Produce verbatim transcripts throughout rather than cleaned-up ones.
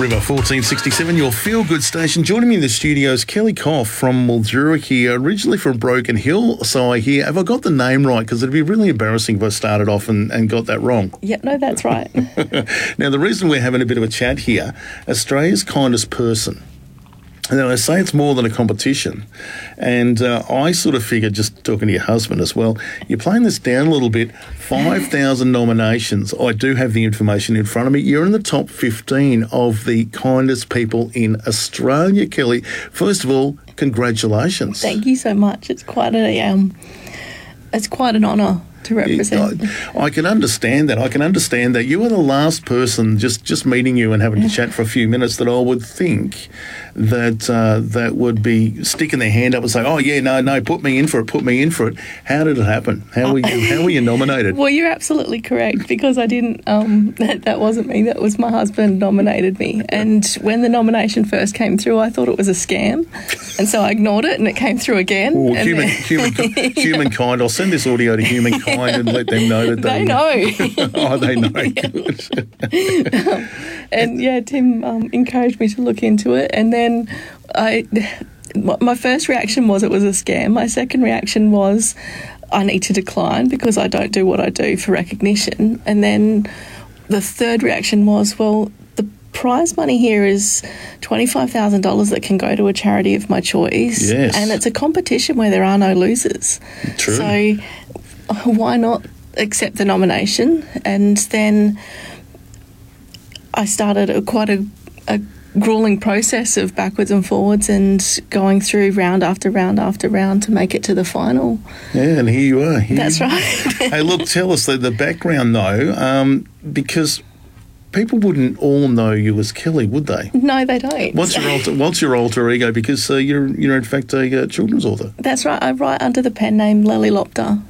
River fourteen sixty-seven, your feel-good station. Joining me in the studio is Kelly Koff from Mildura here, originally from Broken Hill. So I hear, have I got the name right? Because it'd be really embarrassing if I started off and, and got that wrong. Yeah, no, that's right. Now, the reason we're having a bit of a chat here, Australia's kindest person. And then I say it's more than a competition. And uh, I sort of figured, just talking to your husband as well, you're playing this down a little bit. five thousand nominations. I do have the information in front of me. You're in the top fifteen of the kindest people in Australia, Kelly. First of all, congratulations. Thank you so much. It's quite a um, it's quite an honour to represent. I, I can understand that. I can understand that. You were the last person, just, just meeting you and having to chat for a few minutes, that I would think that uh, that would be sticking their hand up and say, oh, yeah, no, no, put me in for it, put me in for it. How did it happen? How were you, how were you nominated? Well, you're absolutely correct, because I didn't, um, that, that wasn't me, that was my husband nominated me. And when the nomination first came through, I thought it was a scam. And so I ignored it and it came through again. Oh, and human, human, humankind. I'll send this audio to humankind and let them know that they, they know. Oh, they know. um, and yeah, Tim um, encouraged me to look into it, and then I, my first reaction was it was a scam. My second reaction was I need to decline because I don't do what I do for recognition. And then the third reaction was, well, the prize money here is twenty-five thousand dollars that can go to a charity of my choice. Yes. And it's a competition where there are no losers. True. So why not accept the nomination? And then I started a, quite a, a grueling process of backwards and forwards and going through round after round after round to make it to the final. Yeah, and here you are. Here That's you... right. Hey, look, tell us the, the background, though, um, because people wouldn't all know you as Kelly, would they? No, they don't. What's your alter, what's your alter ego? Because uh, you're, you're, in fact, a uh, children's author. That's right. I write under the pen name Lily Lopter.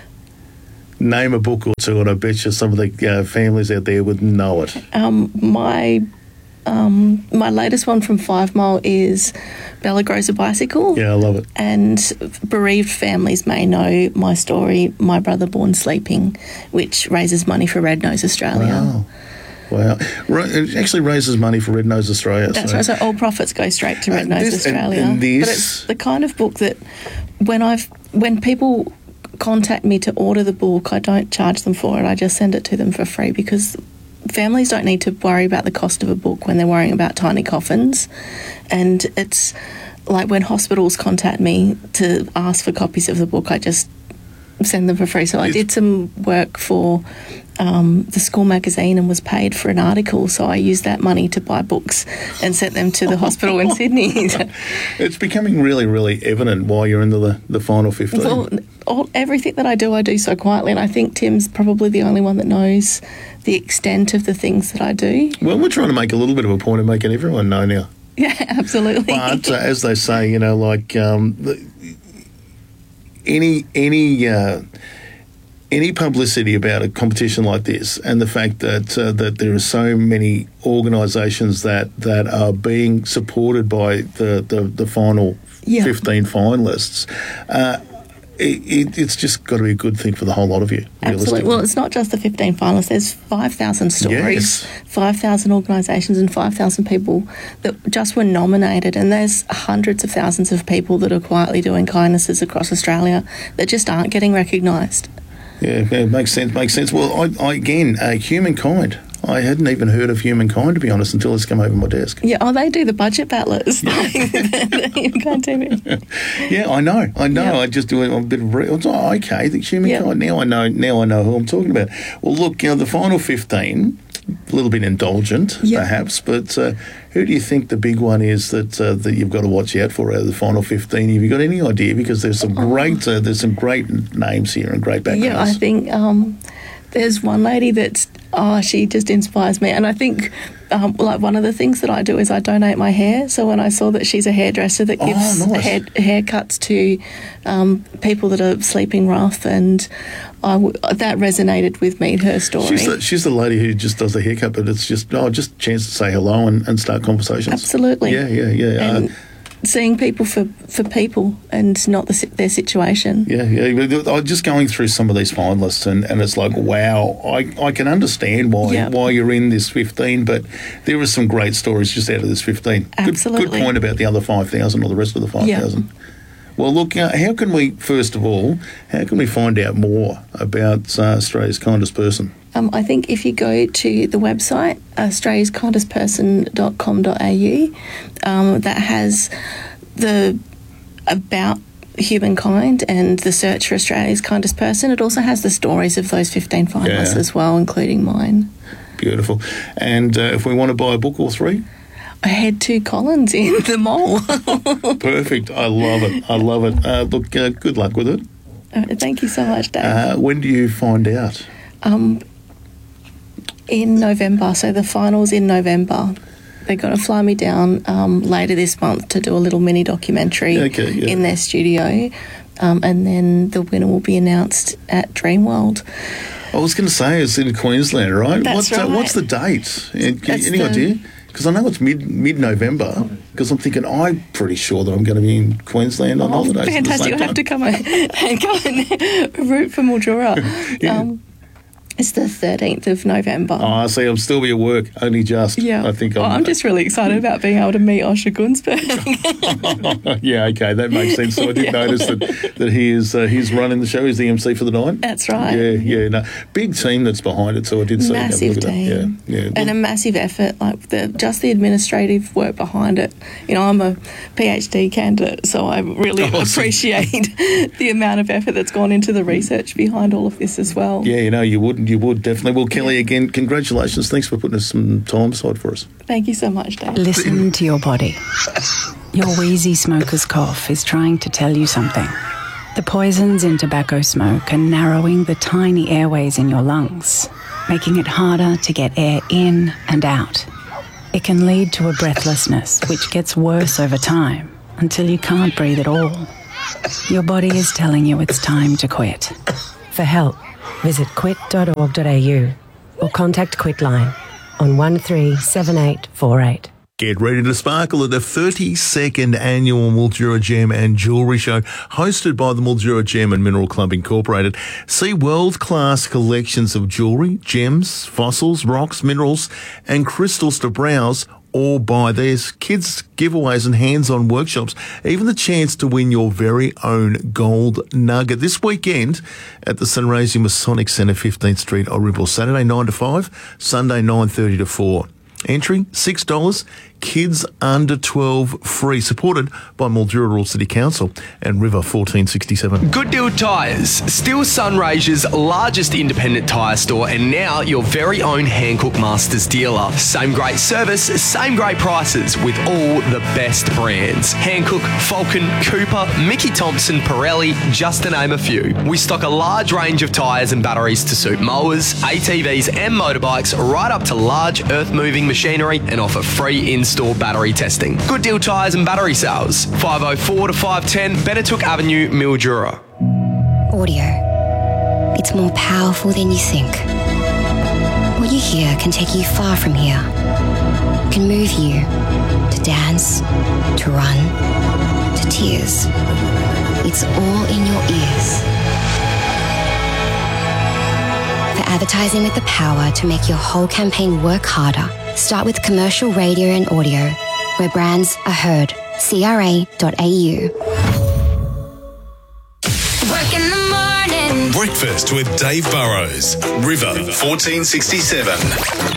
Name a book or two, and I bet you some of the uh, families out there would know it. Um, my um, my latest one from Five Mile is Bella Grows a Bicycle. Yeah, I love it. And bereaved families may know my story, My Brother Born Sleeping, which raises money for Red Nose Australia. Wow. Wow. It actually raises money for Red Nose Australia. That's so. right. So all profits go straight to Red And Nose this- Australia. and- and this- But it's the kind of book that when I've when people contact me to order the book, I don't charge them for it. I just send it to them for free, because families don't need to worry about the cost of a book when they're worrying about tiny coffins. And it's like when hospitals contact me to ask for copies of the book, I just send them for free. So I did some work for um, the school magazine and was paid for an article, so I used that money to buy books and sent them to the hospital in Sydney. It's becoming really, really evident why you're in the, the final fifteen. Well, all, everything that I do, I do so quietly, and I think Tim's probably the only one that knows the extent of the things that I do. Well, we're trying to make a little bit of a point of making everyone know now. Yeah, absolutely. But uh, as they say, you know, like um, the, any any uh, any publicity about a competition like this, and the fact that uh, that there are so many organisations that, that are being supported by the the, the final Yeah. fifteen finalists. Uh, It, it, it's just got to be a good thing for the whole lot of you. Absolutely. Well, it's not just the fifteen finalists. There's five thousand stories, Yes. five thousand organisations and five thousand people that just were nominated, and there's hundreds of thousands of people that are quietly doing kindnesses across Australia that just aren't getting recognised. Yeah, yeah, makes sense, makes sense. Well, I, I again, uh, Humankind. I hadn't even heard of Humankind, to be honest, until it's come over my desk. Yeah, oh, they do the budget battlers. Humankind T V. Yeah, I know, I know. Yeah. I just do a bit of re- it's, oh, okay, the Humankind. Yeah. Now I know. Now I know who I'm talking about. Well, look, you know, the final fifteen, a little bit indulgent, Yeah. perhaps, but uh, who do you think the big one is that uh, that you've got to watch out for out of the final fifteen? Have you got any idea? Because there's some great, uh, there's some great names here and great backgrounds. Yeah, I think um, there's one lady that's, oh, she just inspires me. And I think, um, like, one of the things that I do is I donate my hair. So when I saw that she's a hairdresser that Oh, gives nice. hair, haircuts to um, people that are sleeping rough, and I w- that resonated with me, her story. She's the, she's the lady who just does the haircut, but it's just, oh, just a chance to say hello and, and start conversations. Absolutely. Yeah, yeah, yeah. And uh, seeing people for, for people and not the, their situation. Yeah, yeah. I'm just going through some of these finalists, and, and it's like, wow, I, I can understand why Yeah. why you're in this fifteen, but there are some great stories just out of this fifteen. Absolutely. Good, good point about the other five thousand or the rest of the five thousand. Yeah. Well, look, uh, how can we, first of all, how can we find out more about uh, Australia's Kindest Person? Um, I think if you go to the website, australias kindest person dot com dot a u, um, that has the about humankind and the search for Australia's kindest person. It also has the stories of those fifteen finalists Yeah. as well, including mine. Beautiful. And uh, if we want to buy a book or three? I head to Collins in the mall. Perfect. I love it. I love it. Uh, look, uh, good luck with it. Uh, Thank you so much, Dave. Uh, when do you find out? Um, in November, so the finals in November. They're going to fly me down um, later this month to do a little mini documentary Okay, yeah. in their studio, um, and then the winner will be announced at Dreamworld. I was going to say it's in Queensland, right? That's what's, Uh, right. what's the date? And can- That's any the- idea? Because I know it's mid mid November. Because I'm thinking I'm pretty sure that I'm going to be in Queensland on Oh, holidays. at the fantastic! same You'll have to time. come and, and come and root for Mildura. Yeah. um, it's the thirteenth of November. Oh, I see. I'll still be at work. Only just. Yeah, I think Oh, I'm. I'm just really excited about being able to meet Osher Gunsberg. yeah. Okay. That makes sense. So I did Yeah. notice that that he is uh, he's running the show. He's the M C for the night. That's right. Yeah. Yeah. No, big team that's behind it. So I did see. have a Massive look at that. team. Yeah. Yeah. And a massive effort, like the just the administrative work behind it. You know, I'm a PhD candidate, so I really Awesome. appreciate the amount of effort that's gone into the research behind all of this as well. Yeah, you know, you would, you would definitely. Well, Kelly, again, congratulations. Thanks for putting some time aside for us. Thank you so much, Dave. Listen to your body. Your wheezy smoker's cough is trying to tell you something. The poisons in tobacco smoke are narrowing the tiny airways in your lungs, making it harder to get air in and out. It can lead to a breathlessness which gets worse over time until you can't breathe at all. Your body is telling you it's time to quit. For help, visit quit dot org dot a u or contact Quitline on one three seven eight four eight. Get ready to sparkle at the thirty-second annual Mildura Gem and Jewellery Show, hosted by the Mildura Gem and Mineral Club Incorporated. See world-class collections of jewellery, gems, fossils, rocks, minerals and crystals to browse or buy. There's kids' giveaways and hands-on workshops, even the chance to win your very own gold nugget this weekend at the Sunraysia Masonic Centre, fifteenth Street, Oribel. Saturday nine to five, Sunday nine thirty to four. Entry, six dollars. Kids under twelve free. Supported by Mildura Rural City Council and River fourteen sixty-seven. Good Deal Tyres, still Sunraysia's largest independent tyre store and now your very own Hankook Masters dealer. Same great service, same great prices with all the best brands. Hankook, Falcon, Cooper, Mickey Thompson, Pirelli, just to name a few. We stock a large range of tyres and batteries to suit mowers, A T Vs and motorbikes, right up to large earth-moving machinery, and offer free in-store battery testing. Good Deal Tyres and Battery Sales, five oh four to five ten Benetook Avenue, Mildura. Audio. It's more powerful than you think. What you hear can take you far from here. Can move you to dance, to run, to tears. It's all in your ears. For advertising with the power to make your whole campaign work harder, start with commercial radio and audio, where brands are heard. C R A dot A U. Work in the morning. Breakfast with Dave Burrows. River fourteen sixty-seven.